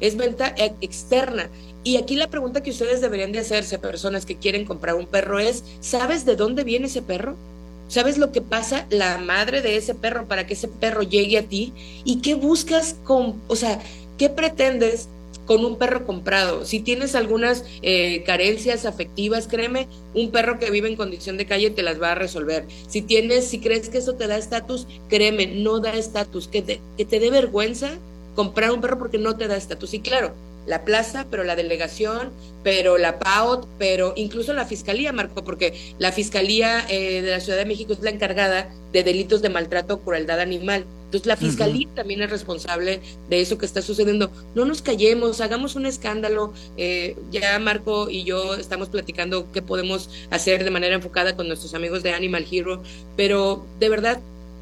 es venta externa. Y aquí la pregunta que ustedes deberían de hacerse, personas que quieren comprar un perro, es, ¿sabes de dónde viene ese perro? ¿Sabes lo que pasa la madre de ese perro para que ese perro llegue a ti? ¿Y qué buscas o sea, qué pretendes con un perro comprado? Si tienes algunas carencias afectivas, créeme, un perro que vive en condición de calle te las va a resolver. Si crees que eso te da estatus, créeme, no da estatus. Que te dé vergüenza comprar un perro porque no te da estatus. Y claro, la plaza, pero la delegación, pero la PAOT, pero incluso la fiscalía, Marco, porque la fiscalía de la Ciudad de México es la encargada de delitos de maltrato o crueldad animal. Entonces la fiscalía también es responsable de eso que está sucediendo. No nos callemos, hagamos un escándalo. Ya Marco y yo estamos platicando qué podemos hacer de manera enfocada con nuestros amigos de Animal Hero, pero de verdad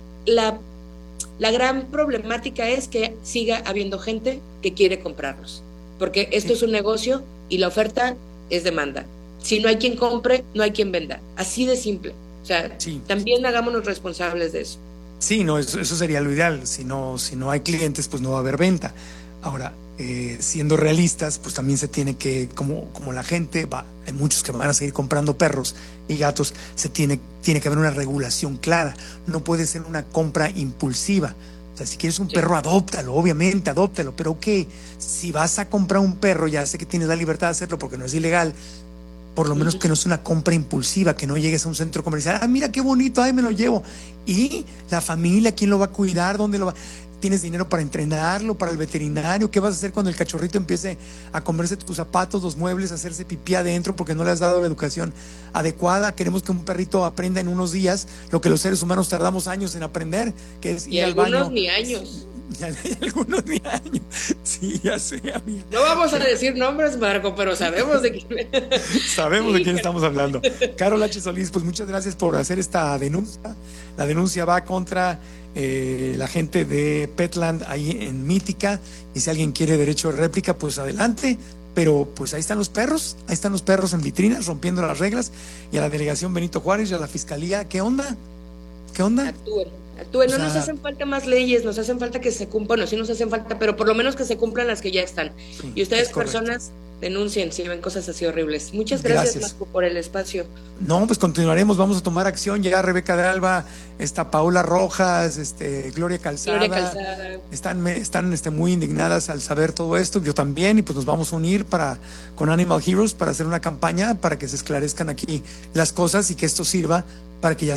la, la gran problemática es que siga habiendo gente que quiere comprarlos, porque esto es un negocio y la oferta es demanda. Si no hay quien compre, no hay quien venda. Así de simple. O sea, Sí, también hagámonos responsables de eso. sí, no, eso sería lo ideal. Si no hay clientes, pues no va a haber venta. Ahora, siendo realistas, pues también se tiene que, como la gente va, hay muchos que van a seguir comprando perros y gatos, tiene que haber una regulación clara. No puede ser una compra impulsiva. O sea, si quieres un Sí, perro, adóptalo, obviamente, adóptalo, pero que si vas a comprar un perro, ya sé que tienes la libertad de hacerlo porque no es ilegal, por lo menos que no es una compra impulsiva, que no llegues a un centro comercial, mira qué bonito, me lo llevo. Y la familia, ¿quién lo va a cuidar? ¿Dónde lo va? ¿Tienes dinero para entrenarlo, para el veterinario? ¿Qué vas a hacer cuando el cachorrito empiece a comerse tus zapatos, los muebles, a hacerse pipí adentro porque no le has dado la educación adecuada? Queremos que un perrito aprenda en unos días lo que los seres humanos tardamos años en aprender, que es y ir al algunos baño. ni años. Y algunos ni años. Sí, ya sé, amiga. No vamos a decir nombres, Marco, pero sabemos de quién. Sabemos de Sí, quién estamos hablando. Carol H. Solís, pues muchas gracias por hacer esta denuncia. La denuncia va contra la gente de Petland ahí en Mítica. Y si alguien quiere derecho de réplica, pues adelante. Pero pues ahí están los perros en vitrinas rompiendo las reglas. Y a la delegación Benito Juárez y a la fiscalía, ¿qué onda? ¿Qué onda? actúen, O no nos sea, hacen falta más leyes, nos hacen falta que se cumplan, no, sí nos hacen falta, pero por lo menos que se cumplan las que ya están. sí, Y es ustedes, correcto. personas, denuncien si ven cosas así horribles. Muchas gracias, Gracias. Marco, por el espacio. No, pues continuaremos, vamos a tomar acción. Ya Rebeca de Alba, está Paola Rojas, Gloria Gloria Calzada, Calzada. están muy indignadas al saber todo esto. Yo también, y pues nos vamos a unir con Animal Heroes para hacer una campaña para que se esclarezcan aquí las cosas y que esto sirva para que ya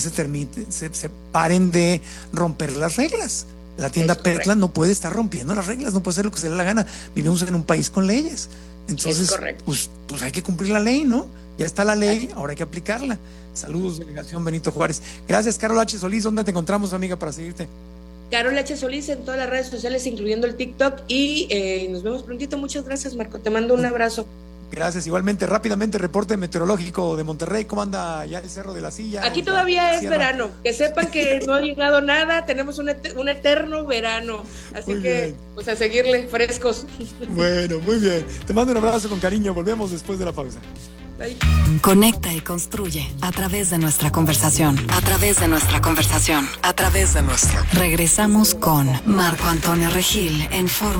se paren de romper las reglas. La tienda Es correcto, Petland no puede estar rompiendo las reglas, no puede hacer lo que se le dé la gana. Vivimos en un país con leyes. es Entonces, correcto. pues hay que cumplir la ley, ¿no? Ya está la ley, ahora hay que aplicarla. Saludos, delegación Benito Juárez. Gracias, Carol H. Solís. ¿Dónde te encontramos, amiga, para seguirte? Carol H. Solís en todas las redes sociales, incluyendo el TikTok. Y nos vemos prontito. Muchas gracias, Marco. Te mando un abrazo. Gracias. Igualmente, rápidamente, reporte meteorológico de Monterrey. ¿Cómo anda ya el Cerro de la Silla Aquí y la todavía es Sierra? verano. Que sepan que no ha llegado nada. Tenemos un eterno verano. Así Muy que, bien. pues a seguirle, frescos. Bueno, muy bien. Te mando un abrazo con cariño. Volvemos después de la pausa. Bye. Conecta y construye a través de nuestra conversación. A través de nuestra conversación. A través de nuestra. Regresamos con Marco Antonio Regil en Fórmula.